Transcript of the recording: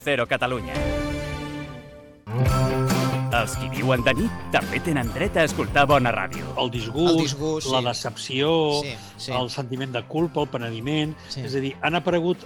Cero Catalunya. Els qui viuen de nit també tenen dret a escoltar bona ràdio. El disgust, la decepció, Sí. el sentiment de culpa, el penediment... Sí. És a dir, han aparegut